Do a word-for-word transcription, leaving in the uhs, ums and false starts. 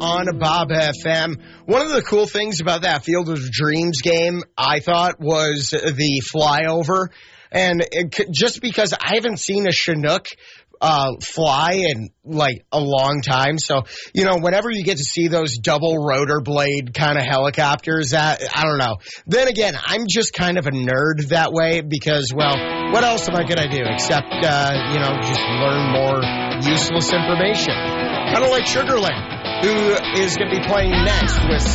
on Bob F M. One of the cool things about that Field of Dreams game, I thought, was the flyover. And it, just because I haven't seen a Chinook uh, fly in, like, a long time. So, you know, whenever you get to see those double rotor blade kind of helicopters, that, I don't know. Then again, I'm just kind of a nerd that way because, well, what else am I going to do except, uh, you know, just learn more useless information? Kind of like Sugarland, who is going to be playing next with